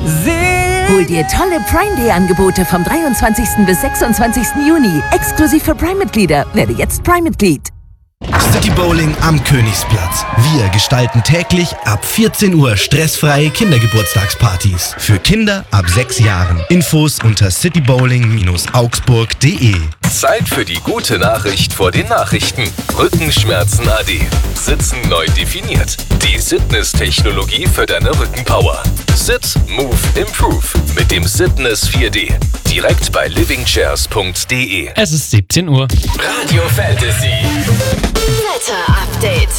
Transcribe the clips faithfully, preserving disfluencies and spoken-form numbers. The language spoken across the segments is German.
Hol dir tolle Prime Day Angebote vom dreiundzwanzigsten bis sechsundzwanzigsten Juni. Exklusiv für Prime-Mitglieder. Werde jetzt Prime-Mitglied. City Bowling am Königsplatz. Wir gestalten täglich ab vierzehn Uhr stressfreie Kindergeburtstagspartys. Für Kinder ab sechs Jahren. Infos unter citybowling augsburg punkt de. Zeit für die gute Nachricht vor den Nachrichten. Rückenschmerzen A D. Sitzen neu definiert. Die Sitness-Technologie für deine Rückenpower. Sit, Move, Improve mit dem Sitness vier D. Direkt bei living chairs punkt de. Es ist siebzehn Uhr. Radio Fantasy. Wetter-Update.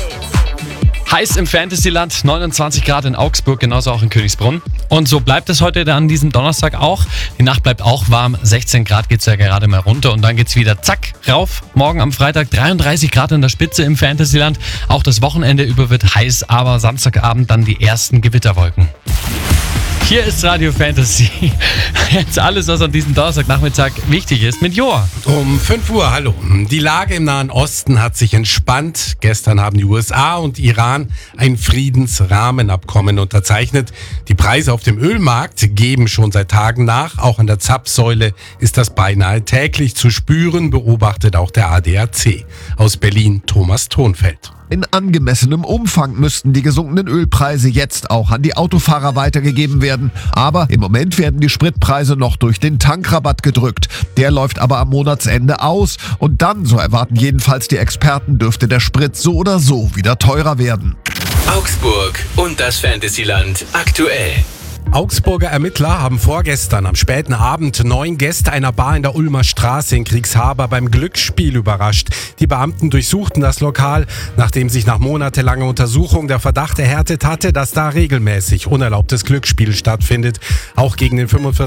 Heiß im Fantasyland, neunundzwanzig Grad in Augsburg, genauso auch in Königsbrunn. Und so bleibt es heute an diesem Donnerstag auch. Die Nacht bleibt auch warm, sechzehn Grad geht's ja gerade mal runter und dann geht's wieder zack rauf. Morgen am Freitag dreiunddreißig Grad in der Spitze im Fantasyland. Auch das Wochenende über wird heiß, aber Samstagabend dann die ersten Gewitterwolken. Hier ist Radio Fantasy. Jetzt alles, was an diesem Donnerstagnachmittag wichtig ist, mit Joa. Um fünf Uhr, hallo. Die Lage im Nahen Osten hat sich entspannt. Gestern haben die U S A und Iran ein Friedensrahmenabkommen unterzeichnet. Die Preise auf dem Ölmarkt geben schon seit Tagen nach. Auch an der Zapfsäule ist das beinahe täglich zu spüren, beobachtet auch der A D A C. Aus Berlin Thomas Thonfeld. In angemessenem Umfang müssten die gesunkenen Ölpreise jetzt auch an die Autofahrer weitergegeben werden. Aber im Moment werden die Spritpreise noch durch den Tankrabatt gedrückt. Der läuft aber am Monatsende aus. Und dann, so erwarten jedenfalls die Experten, dürfte der Sprit so oder so wieder teurer werden. Augsburg und das Fantasyland aktuell. Augsburger Ermittler haben vorgestern am späten Abend neun Gäste einer Bar in der Ulmer Straße in Kriegshaber beim Glücksspiel überrascht. Die Beamten durchsuchten das Lokal, nachdem sich nach monatelanger Untersuchung der Verdacht erhärtet hatte, dass da regelmäßig unerlaubtes Glücksspiel stattfindet. Auch gegen den fünfundvierzig